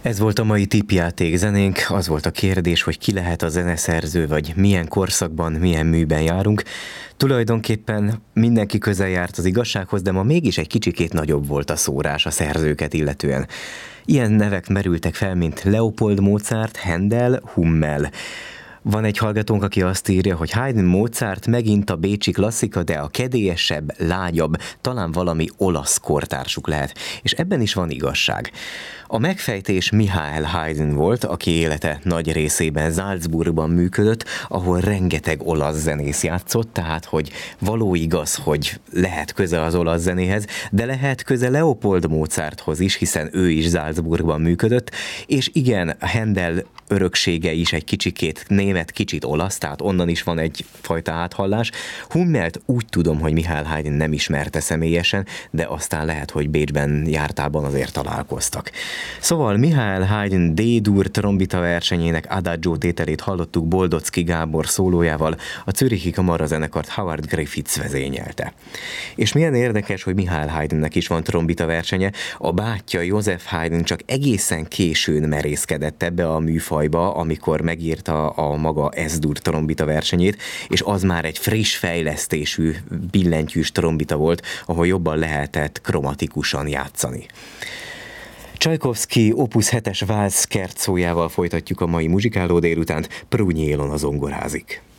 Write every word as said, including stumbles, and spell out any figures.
Ez volt a mai tippjáték zenénk, az volt a kérdés, hogy ki lehet a zeneszerző, vagy milyen korszakban, milyen műben járunk. Tulajdonképpen mindenki közel járt az igazsághoz, de ma mégis egy kicsikét nagyobb volt a szórás a szerzőket illetően. Ilyen nevek merültek fel, mint Leopold Mozart, Handel, Hummel. Van egy hallgatónk, aki azt írja, hogy Haydn, Mozart megint a bécsi klasszika, de a kedélyesebb, lágyabb, talán valami olasz kortársuk lehet. És ebben is van igazság. A megfejtés Michael Haydn volt, aki élete nagy részében Salzburgban működött, ahol rengeteg olasz zenész játszott, tehát hogy való igaz, hogy lehet köze az olasz zenéhez, de lehet köze Leopold Mozarthoz is, hiszen ő is Salzburgban működött, és igen, Handel öröksége is egy kicsikét német, kicsit olasz, tehát onnan is van egyfajta áthallás. Hummelt úgy tudom, hogy Michael Haydn nem ismerte személyesen, de aztán lehet, hogy Bécsben jártában azért találkoztak. Szóval Michael Haydn D-dur trombita versenyének Adagio tételét hallottuk Boldocki Gábor szólójával, a Zürichi Kamarazenekart Howard Griffiths vezényelte. És milyen érdekes, hogy Michael Haydnnek is van trombita versenye, a bátyja Joseph Haydn csak egészen későn merészkedett ebbe a műfajba, amikor megírta a maga S-dur trombita versenyét, és az már egy friss fejlesztésű billentyűs trombita volt, ahol jobban lehetett kromatikusan játszani. Csajkovszky Opus hetes válsz kertszójával folytatjuk a mai muzsikáló délutánt, Prunyi Ilona zongorázik.